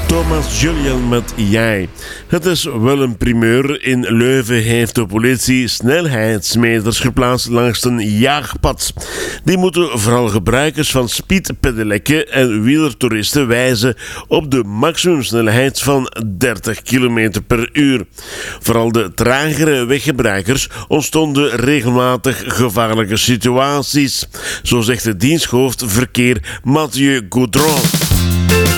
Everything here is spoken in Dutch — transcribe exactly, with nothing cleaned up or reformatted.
Thomas Julian met Jij. Het is wel een primeur. In Leuven heeft de politie snelheidsmeters geplaatst langs een jaagpad. Die moeten vooral gebruikers van speedpedelekken en wielertoeristen wijzen op de maximumsnelheid van dertig kilometer per uur. Vooral de tragere weggebruikers ontstonden regelmatig gevaarlijke situaties. Zo zegt de diensthoofd verkeer Mathieu Gaudron.